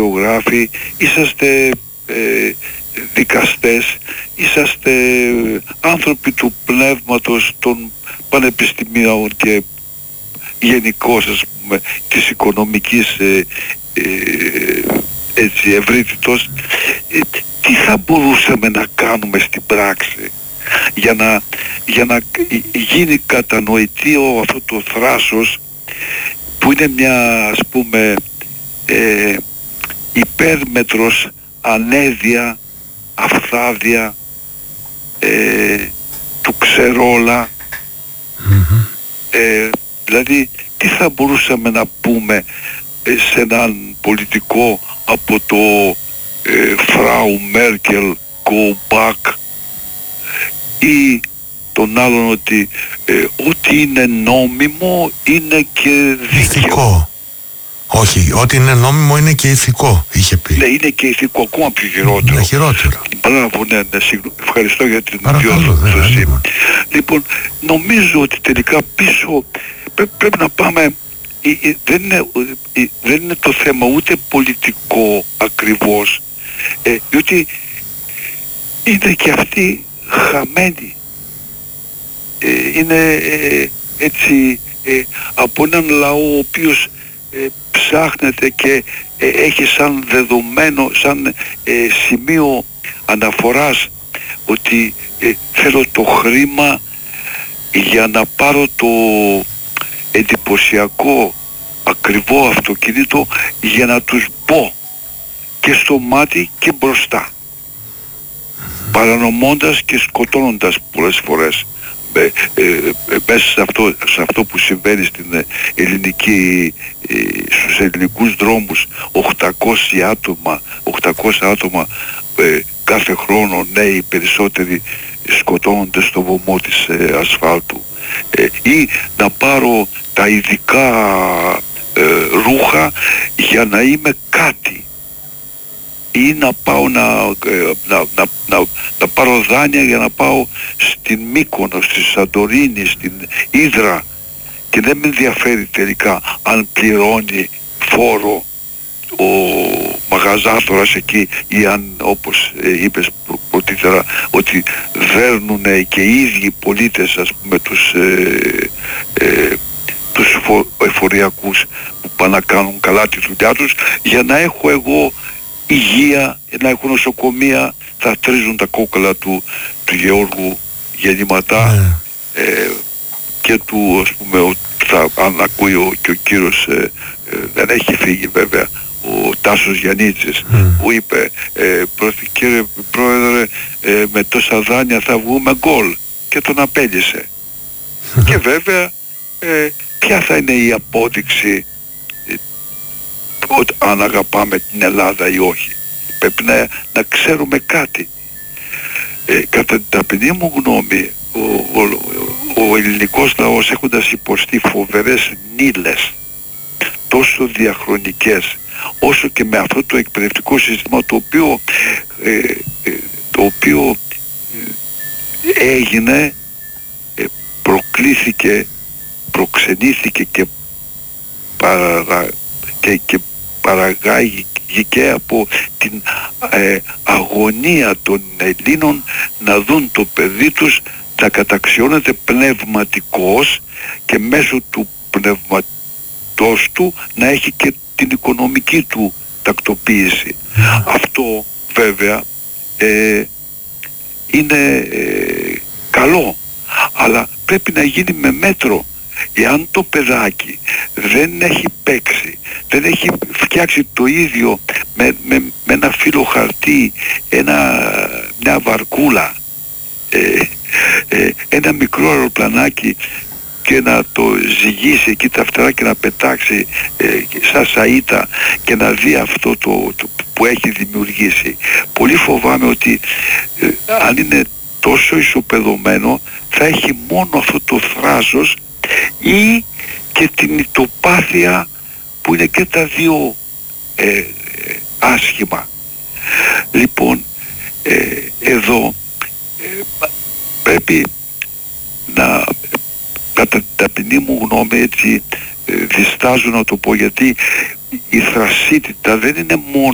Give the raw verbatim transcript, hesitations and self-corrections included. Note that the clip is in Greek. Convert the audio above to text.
δημοσιογράφοι, είσαστε ε, δικαστές, είσαστε άνθρωποι του πνεύματος των πανεπιστημίων και γενικώς, ας πούμε, της οικονομικής ε, ε, έτσι, ευρύτητος. Ε, τι θα μπορούσαμε να κάνουμε στην πράξη για να, για να γίνει κατανοητό αυτό το θράσος που είναι μια, ας πούμε, ε, υπέρμετρος ανέδεια, αυθάδεια, ε, του ξερόλα. Mm-hmm. Ε, δηλαδή τι θα μπορούσαμε να πούμε ε, σε έναν πολιτικό από το ε, Φράου Μέρκελ go back, ή τον άλλον ότι ε, ό,τι είναι νόμιμο είναι και δίκαιο. Ηθικό. Όχι, ό,τι είναι νόμιμο είναι και ηθικό, είχε πει. Ναι, είναι και ηθικό, ακόμα πιο χειρότερο. Είναι χειρότερο. Μπράβο, ναι, ναι, συγγνώμη. Ευχαριστώ για την διόρθωση. Λοιπόν, νομίζω ότι τελικά πίσω πρέ, πρέπει να πάμε, ε, ε, δεν, είναι, ε, δεν είναι το θέμα ούτε πολιτικό ακριβώς, ε, διότι είναι και αυτοί χαμένοι. Ε, είναι ε, έτσι ε, από έναν λαό ο οποίος ε, ψάχνεται και ε, έχει σαν δεδομένο, σαν ε, σημείο αναφοράς ότι ε, θέλω το χρήμα για να πάρω το εντυπωσιακό ακριβό αυτοκίνητο για να τους μπω και στο μάτι και μπροστά, παρανομώντας και σκοτώνοντας πολλές φορές ε, ε, ε, μέσα σε αυτό, σε αυτό που συμβαίνει στην ελληνική, ε, στους ελληνικούς δρόμους. οκτακόσια άτομα, οκτακόσια άτομα ε, κάθε χρόνο, νέοι περισσότεροι, σκοτώνονται στο βωμό της ε, ασφάλτου. Ε, ή να πάρω τα ειδικά ε, ρούχα για να είμαι κάτι, ή να πάω να, να, να, να, να πάρω δάνεια για να πάω στην Μύκονο, στη Σαντορίνη, στην Ύδρα, και δεν με ενδιαφέρει τελικά αν πληρώνει φόρο ο μαγαζάτορας εκεί, ή αν, όπως ε, είπες πρωτήτερα, ότι δέρνουνε και οι ίδιοι πολίτες, ας πούμε, τους ε, ε, τους εφοριακούς που πάνε να κάνουν καλά τη δουλειά τους, για να έχω εγώ υγεία, να έχω νοσοκομεία, θα τρίζουν τα κόκκαλα του, του Γεώργου γεννηματά mm. ε, και του, ας πούμε, ο, θα, αν ακούει ο, και ο κύριος ε, ε, δεν έχει φύγει βέβαια, ο Τάσος Γιαννίτσης mm. που είπε ε, κύριε Πρόεδρε, ε, με τόσα δάνεια θα βγούμε γκολ, και τον απέλυσε. Και βέβαια ε, ποια θα είναι η απόδειξη ε, ότι αν αγαπάμε την Ελλάδα ή όχι? Πρέπει να, να ξέρουμε κάτι. Ε, κατά την ταπεινή μου γνώμη, ο, ο, ο ελληνικός λαός, έχοντας υποστεί φοβερές νύλες, τόσο διαχρονικές, όσο και με αυτό το εκπαιδευτικό σύστημα το οποίο, ε, ε, το οποίο ε, έγινε, ε, προκλήθηκε, προξενήθηκε και, παρα, και, και παραγάγηκε από την ε, αγωνία των Ελλήνων να δουν το παιδί τους να καταξιώνεται πνευματικός και μέσω του πνευματός του να έχει και την οικονομική του τακτοποίηση. Yeah. Αυτό βέβαια ε, είναι ε, καλό, αλλά πρέπει να γίνει με μέτρο. Εάν το παιδάκι δεν έχει παίξει, δεν έχει φτιάξει το ίδιο με, με, με ένα φύλλο χαρτί, ένα, μια βαρκούλα, ε, ε, ένα μικρό αεροπλανάκι, και να το ζυγίσει εκεί τα φτερά και να πετάξει ε, σαν σαΐτα και να δει αυτό το, το που έχει δημιουργήσει. Πολύ φοβάμαι ότι ε, αν είναι τόσο ισοπεδωμένο, θα έχει μόνο αυτό το θράσος ή και την ητοπάθεια, που είναι και τα δύο ε, ε, άσχημα. Λοιπόν, ε, εδώ ε, πρέπει να, κατά την ταπεινή μου γνώμη, έτσι, ε, διστάζω να το πω, γιατί η θρασίτητα δεν είναι μόνο